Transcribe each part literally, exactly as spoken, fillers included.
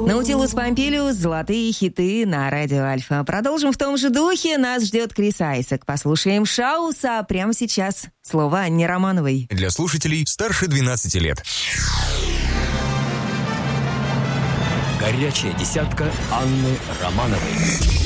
Наутилус Помпилиус, золотые хиты на радио Альфа. Продолжим в том же духе. Нас ждет Крис Айсак. Послушаем Шауса прямо сейчас. Слово Анне Романовой. Для слушателей старше двенадцати лет. Горячая десятка Анны Романовой.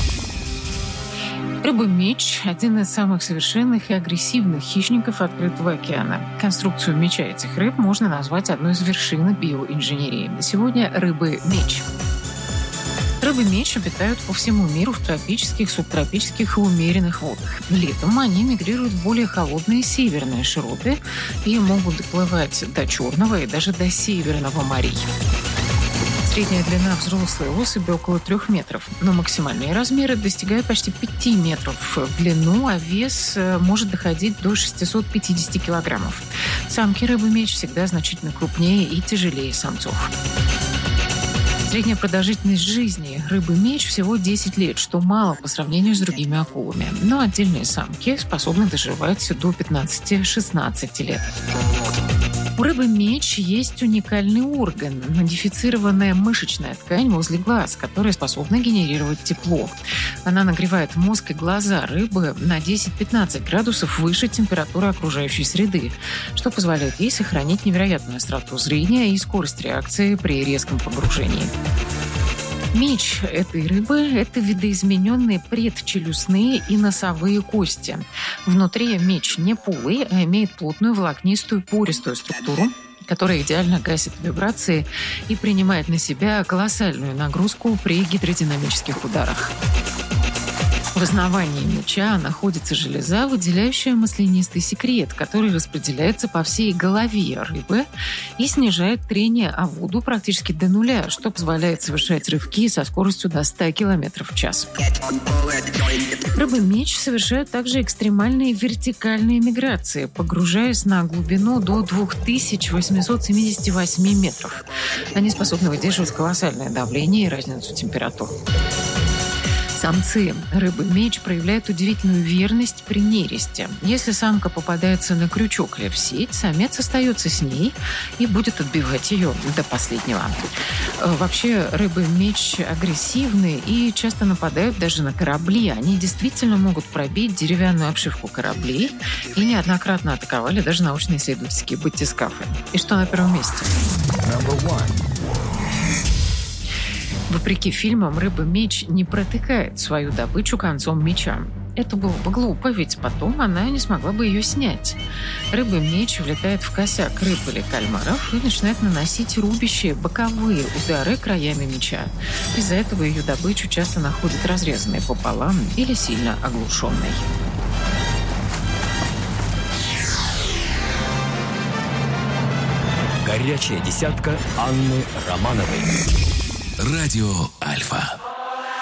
Рыба-меч – один из самых совершенных и агрессивных хищников открытого океана. Конструкцию меча этих рыб можно назвать одной из вершин биоинженерии. Сегодня рыбы-меч. Рыбы-меч обитают по всему миру в тропических, субтропических и умеренных водах. Летом они мигрируют в более холодные северные широты и могут доплывать до Черного и даже до Северного морей. Средняя длина взрослой особи около трех метров, но максимальные размеры достигают почти пяти метров в длину, а вес может доходить до шестисот пятидесяти килограммов. Самки рыбы-меч всегда значительно крупнее и тяжелее самцов. Средняя продолжительность жизни рыбы-меч всего десять лет, что мало по сравнению с другими акулами. Но отдельные самки способны доживать до пятнадцати-шестнадцати лет. У рыбы-меч есть уникальный орган – модифицированная мышечная ткань возле глаз, которая способна генерировать тепло. Она нагревает мозг и глаза рыбы на десять-пятнадцать градусов выше температуры окружающей среды, что позволяет ей сохранить невероятную остроту зрения и скорость реакции при резком погружении. Меч этой рыбы – это видоизмененные предчелюстные и носовые кости. Внутри меч не полый, а имеет плотную волокнистую пористую структуру, которая идеально гасит вибрации и принимает на себя колоссальную нагрузку при гидродинамических ударах. В основании меча находится железа, выделяющая маслянистый секрет, который распределяется по всей голове рыбы и снижает трение о воду практически до нуля, что позволяет совершать рывки со скоростью до ста километров в час. Рыбы-меч совершают также экстремальные вертикальные миграции, погружаясь на глубину до две тысячи восемьсот семьдесят восемь метров. Они способны выдерживать колоссальное давление и разницу температур. Самцы рыбы-меч проявляют удивительную верность при нересте. Если самка попадается на крючок или в сеть, самец остается с ней и будет отбивать ее до последнего. Вообще рыбы-меч агрессивны и часто нападают даже на корабли. Они действительно могут пробить деревянную обшивку кораблей и неоднократно атаковали даже научно-исследовательские батискафы. И что на первом месте? Вопреки фильмам, рыба-меч не протыкает свою добычу концом меча. Это было бы глупо, ведь потом она не смогла бы ее снять. Рыба-меч влетает в косяк рыб или кальмаров и начинает наносить рубящие боковые удары краями меча. Из-за этого ее добычу часто находят разрезанной пополам или сильно оглушенной. Горячая десятка Анны Романовой. Радио Альфа.